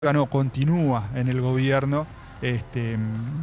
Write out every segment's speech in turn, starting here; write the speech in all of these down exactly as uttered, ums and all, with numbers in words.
no, continúa en el gobierno este,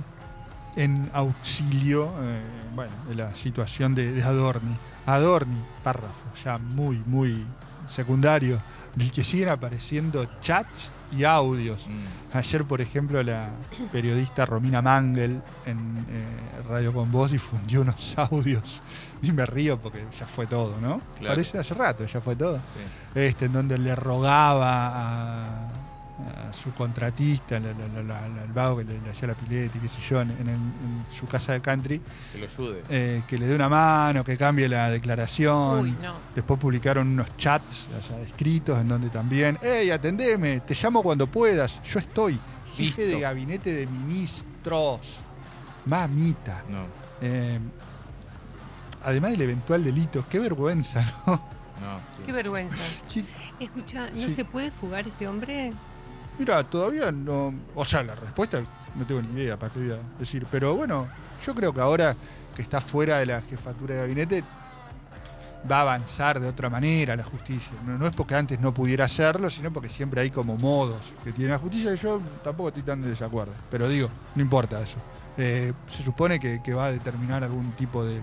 en auxilio eh, bueno, de la situación de, de Adorni. Adorni, párrafo ya muy, muy secundario, del que siguen apareciendo chats y audios. Mm. Ayer, por ejemplo, la periodista Romina Mangel en eh, Radio Con Voz difundió unos audios y me río porque ya fue todo, ¿no? Claro. Parece hace rato, ya fue todo. Sí. Este, en donde le rogaba a, a su contratista, la, la, la, la, el vago que le, le hacía la pileta y qué sé yo, en, en, en su casa de country, que lo ayude, eh, que le dé una mano, que cambie la declaración. Uy, no. Después publicaron unos chats, o sea, escritos, en donde también, ¡hey, atendeme! Te llamo cuando puedas, yo estoy, jefe Listo. de gabinete de ministros. Mamita. No. Eh, además del eventual delito, qué vergüenza, ¿no? No, sí. Qué vergüenza. Sí. Escucha, ¿no Sí. se puede fugar este hombre? Mira, todavía no. O sea, la respuesta no tengo ni idea para qué voy a decir. Pero bueno, yo creo que ahora que está fuera de la jefatura de gabinete, va a avanzar de otra manera la justicia. No, no es porque antes no pudiera hacerlo, sino porque siempre hay como modos que tiene la justicia, y yo tampoco estoy tan de desacuerdo. Pero digo, no importa eso. Eh, se supone que, que va a determinar algún tipo de,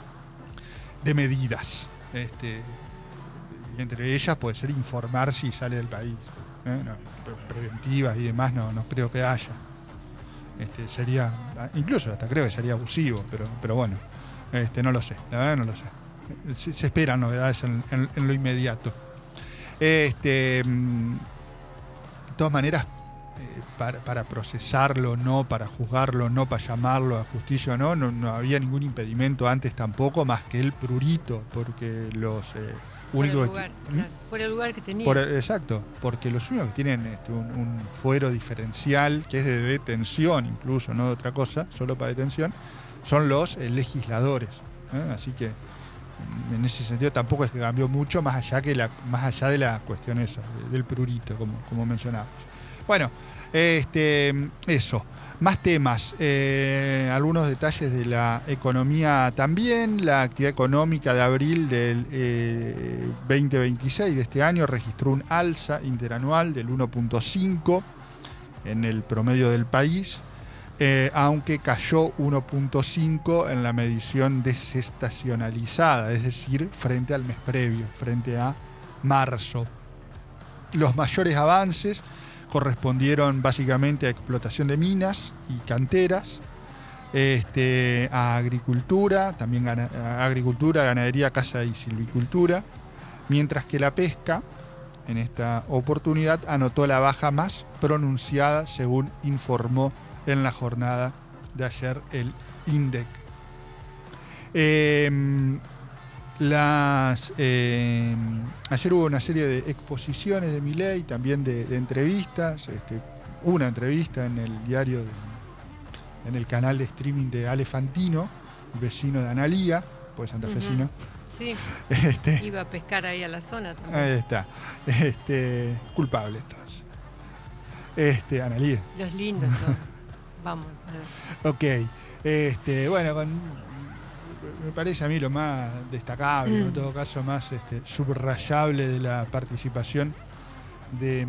de medidas. Este, y entre ellas puede ser informar si sale del país. ¿eh? No, preventivas y demás no, no creo que haya. Este, sería, incluso hasta creo que sería abusivo, pero, pero bueno, este, no lo sé, la verdad no lo sé. Se, se esperan novedades en, en, en lo inmediato. Este, de todas maneras, eh, para, para procesarlo, no, para juzgarlo, no, para llamarlo a justicia, no, no, no había ningún impedimento antes tampoco, más que el prurito, porque los eh, únicos... Por el lugar, que, claro, por el lugar que tenía. Por, exacto, porque los únicos que tienen este, un, un fuero diferencial, que es de detención incluso, no de otra cosa, solo para detención, son los eh, legisladores. ¿eh? Así que en ese sentido tampoco es que cambió mucho, más allá que la, más allá de la cuestión esa, del prurito, como, como mencionábamos. Bueno, este, eso. Más temas, eh, algunos detalles de la economía también. La actividad económica de abril del eh, veinte veintiséis de este año registró un alza interanual del uno punto cinco en el promedio del país, eh, aunque cayó uno punto cinco en la medición desestacionalizada, es decir, frente al mes previo, frente a marzo. Los mayores avances correspondieron básicamente a explotación de minas y canteras, este, a agricultura, también gana, a agricultura, ganadería, caza y silvicultura, mientras que la pesca, en esta oportunidad, anotó la baja más pronunciada, según informó en la jornada de ayer el INDEC. Eh, Las, eh, ayer hubo una serie de exposiciones de Milei, también de, de entrevistas, este, una entrevista en el diario, de, en el canal de streaming de Ale Fantino, vecino de Analía, pues santafesino. Uh-huh. Sí, este, iba a pescar ahí a la zona también. Ahí está, este, culpable entonces. Este, Analía. Los lindos son. Vamos. Ok, este, bueno, con... me parece a mí lo más destacable, mm. en todo caso más este, subrayable de la participación de,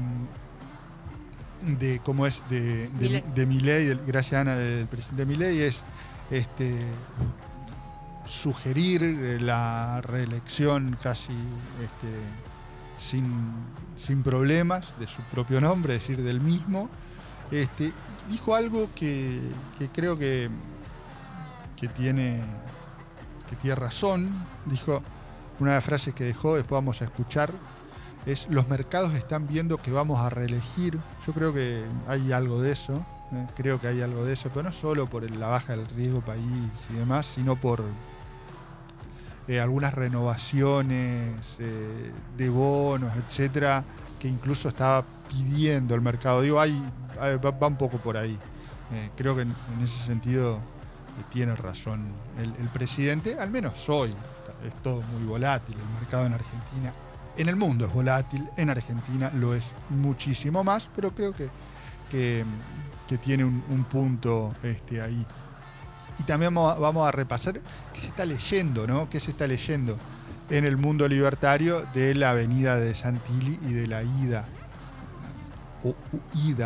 de cómo es de, de, Milei. de Milei, del, gracias Ana, del presidente Milei, es este, sugerir la reelección casi este, sin, sin problemas de su propio nombre, es decir, del mismo. Este, dijo algo que, que creo que, que tiene... que tiene razón. Dijo, una de las frases que dejó, después vamos a escuchar, es: los mercados están viendo que vamos a reelegir. Yo creo que hay algo de eso, ¿eh? creo que hay algo de eso, pero no solo por el, la baja del riesgo país y demás, sino por eh, algunas renovaciones eh, de bonos, etcétera, que incluso estaba pidiendo el mercado. Digo, hay, hay va, va un poco por ahí. Eh, creo que en, en ese sentido tiene razón el, el presidente, al menos hoy. Es todo muy volátil, el mercado en Argentina, en el mundo es volátil, en Argentina lo es muchísimo más, pero creo que, que, que tiene un, un punto este, ahí. Y también vamos a, vamos a repasar qué se está leyendo, ¿no? ¿Qué se está leyendo en el mundo libertario de la avenida de Santilli y de la ida o huida